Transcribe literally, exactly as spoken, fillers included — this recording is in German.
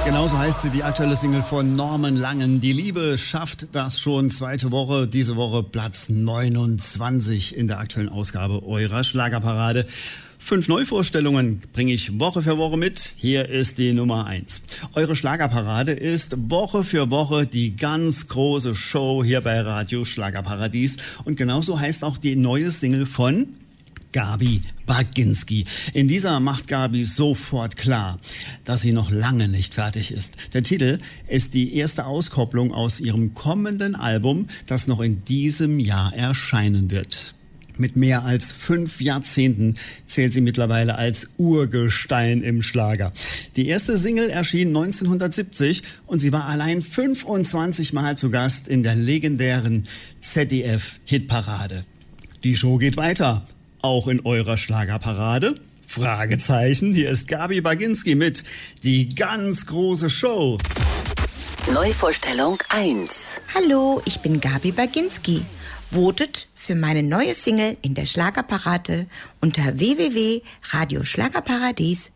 Genauso heißt sie, die aktuelle Single von Norman Langen. Die Liebe schafft das schon. Zweite Woche, diese Woche Platz neunundzwanzig in der aktuellen Ausgabe eurer Schlagerparade. Fünf Neuvorstellungen bringe ich Woche für Woche mit. Hier ist die Nummer eins. Eure Schlagerparade ist Woche für Woche die ganz große Show hier bei Radio Schlagerparadies. Und genauso heißt auch die neue Single von Gabi Baginski. In dieser macht Gabi sofort klar, dass sie noch lange nicht fertig ist. Der Titel ist die erste Auskopplung aus ihrem kommenden Album, das noch in diesem Jahr erscheinen wird. Mit mehr als fünf Jahrzehnten zählt sie mittlerweile als Urgestein im Schlager. Die erste Single erschien neunzehnhundertsiebzig und sie war allein fünfundzwanzig Mal zu Gast in der legendären Z D F-Hitparade. Die Show geht weiter. Auch in eurer Schlagerparade? Fragezeichen. Hier ist Gabi Baginski mit Die ganz große Show. Neuvorstellung eins. Hallo, ich bin Gabi Baginski. Votet für meine neue Single in der Schlagerparade unter w w w punkt radio schlagerparadies